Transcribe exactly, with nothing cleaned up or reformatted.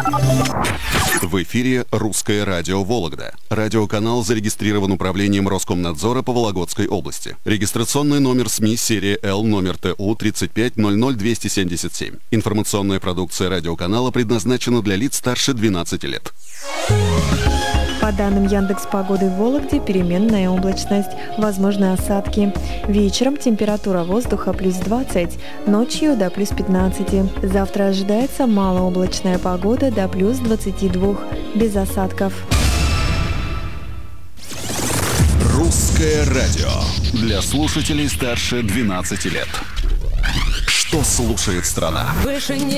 В эфире «Русское радио Вологда». Радиоканал зарегистрирован управлением Роскомнадзора по Вологодской области. Регистрационный номер СМИ серия Л, номер Т У тридцать пять ноль ноль двести семьдесят семь. Информационная продукция радиоканала предназначена для лиц старше двенадцати лет. По данным Яндекс.Погоды в Вологде, переменная облачность, возможны осадки. Вечером температура воздуха плюс двадцать, ночью до плюс пятнадцати. Завтра ожидается малооблачная погода до плюс двадцати двух, без осадков. Русское радио для слушателей старше двенадцати лет. Что слушает страна? Выше не